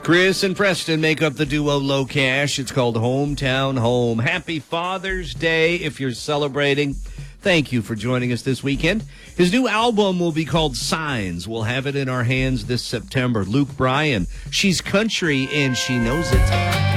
Chris and Preston make up the duo Low Cash. It's called Hometown Home. Happy Father's Day if you're celebrating. Thank you for joining us this weekend. His new album will be called Signs. We'll have it in our hands this September. Luke Bryan, she's country and she knows it.